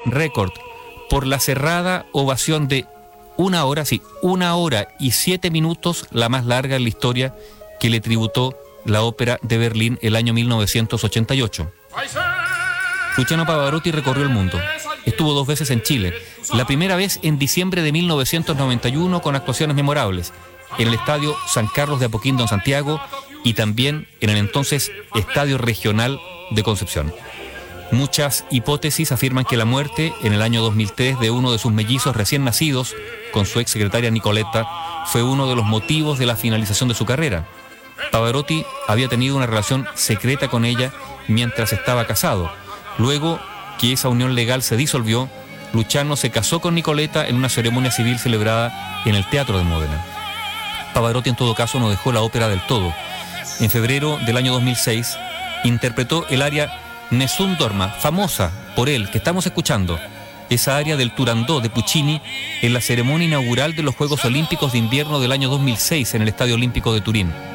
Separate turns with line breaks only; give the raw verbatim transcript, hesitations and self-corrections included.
récord por la cerrada ovación de una hora, sí, una hora y siete minutos, la más larga en la historia, que le tributó la Ópera de Berlín el año mil novecientos ochenta y ocho. Luciano Pavarotti recorrió el mundo. Estuvo dos veces en Chile. La primera vez en diciembre de mil novecientos noventa y uno con actuaciones memorables en el Estadio San Carlos de Apoquindo en Santiago y también en el entonces Estadio Regional de Concepción. Muchas hipótesis afirman que la muerte en el año dos mil tres de uno de sus mellizos recién nacidos, con su ex secretaria Nicoletta, fue uno de los motivos de la finalización de su carrera. Pavarotti había tenido una relación secreta con ella mientras estaba casado. Luego que esa unión legal se disolvió, Luciano se casó con Nicoletta en una ceremonia civil celebrada en el Teatro de Módena. Pavarotti en todo caso no dejó la ópera del todo. En febrero del año dos mil seis interpretó el aria Nessun Dorma, famosa por él, que estamos escuchando, esa aria del Turandot de Puccini en la ceremonia inaugural de los Juegos Olímpicos de Invierno del año dos mil seis en el Estadio Olímpico de Turín.